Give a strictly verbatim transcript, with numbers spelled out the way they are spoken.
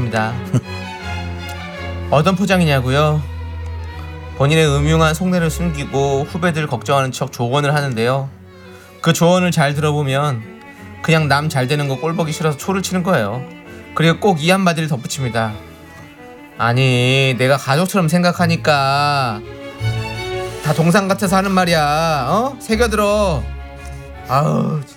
포장입니다. 어떤 포장이냐고요? 본인의 음흉한 속내를 숨기고 후배들 걱정하는 척 조언을 하는데요. 그 조언을 잘 들어보면 그냥 남 잘 되는 거 꼴보기 싫어서 초를 치는 거예요. 그리고 꼭 이 한마디를 덧붙입니다. 아니, 내가 가족처럼 생각하니까 다 동상 같아서 하는 말이야. 어? 새겨들어. 아우.